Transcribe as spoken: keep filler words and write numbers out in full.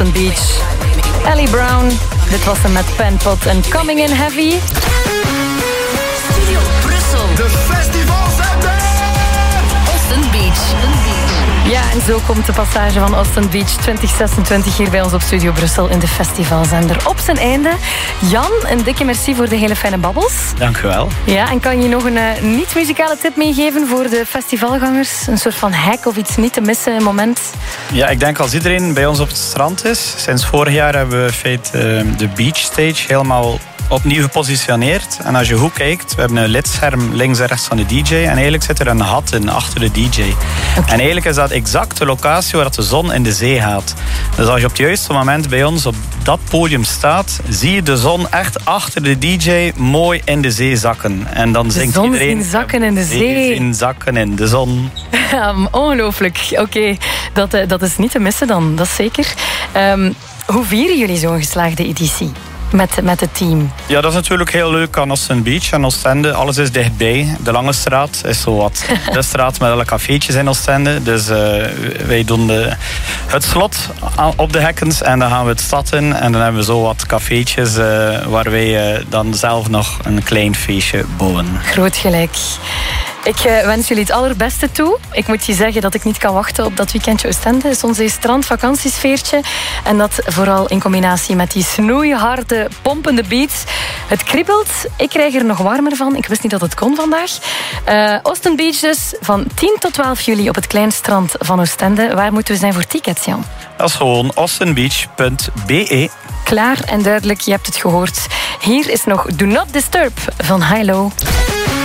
Austin Beach. Ellie Brown, dit was hem met Penpot en Coming in Heavy. Studio Brussel. De festivalzender! Austin Beach. Ja, en zo komt de passage van Austin Beach twintig zesentwintig hier bij ons op Studio Brussel in de festivalzender op zijn einde. Jan, een dikke merci voor de hele fijne babbels. Dank u wel. Ja, en kan je nog een uh, niet-muzikale tip meegeven voor de festivalgangers? Een soort van hack of iets niet te missen, een moment? Ja, ik denk als iedereen bij ons op het strand is. Sinds vorig jaar hebben we in feite uh, de Beach Stage helemaal opnieuw gepositioneerd. En als je goed kijkt, we hebben een lidscherm links en rechts van de D J. En eigenlijk zit er een gat in achter de D J. Okay. En eigenlijk is dat exact de locatie waar de zon in de zee gaat. Dus als je op het juiste moment bij ons op dat podium staat, zie je de zon echt achter de D J mooi in de zee zakken. En dan de zingt zon iedereen... zien zakken in de zee. Zien zakken in de zon. Um, ongelooflijk. Oké, okay. dat, uh, dat is niet te missen dan, dat is zeker. Um, hoe vieren jullie zo'n geslaagde editie? Met, met het team. Ja, dat is natuurlijk heel leuk aan Austin Beach en Oostende. Alles is dichtbij. De Lange Straat is zo wat de straat met alle cafeetjes in Oostende. Dus uh, wij doen de, het slot op de hekkens en dan gaan we het stad in. En dan hebben we zo wat cafeetjes uh, waar wij uh, dan zelf nog een klein feestje bouwen. Groot gelijk. Ik uh, wens jullie het allerbeste toe. Ik moet je zeggen dat ik niet kan wachten op dat weekendje Oostende. Het is ons strandvakantiesfeertje. En dat vooral in combinatie met die snoeiharde, pompende beats. Het kriebelt. Ik krijg er nog warmer van. Ik wist niet dat het kon vandaag. Uh, Austin Beach dus, van tien tot twaalf juli op het klein strand van Oostende. Waar moeten we zijn voor tickets, Jan? Dat is gewoon austinbeach punt b e. Klaar en duidelijk, je hebt het gehoord. Hier is nog Do Not Disturb van Hilo.